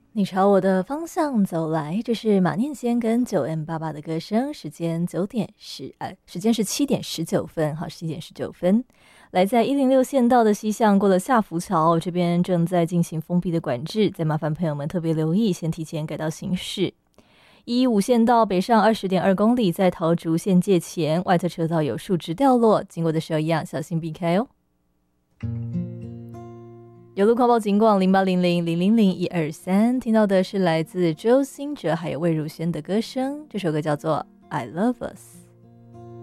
你朝我的方向走来，这是马念先跟9M88的歌声。时间是7:19，好，7:19。来在106县道的西向，过了下浮桥，这边正在进行封闭的管制，再麻烦朋友们特别留意，先提前改道行驶。115县道北上20.2公里，在桃竹县界前，外侧车道有树枝掉落，经过的时候一样小心避开哦。有路况报警广0800000123，听到的是来自周兴哲还有魏如萱的歌声，这首歌叫做《I Love Us》。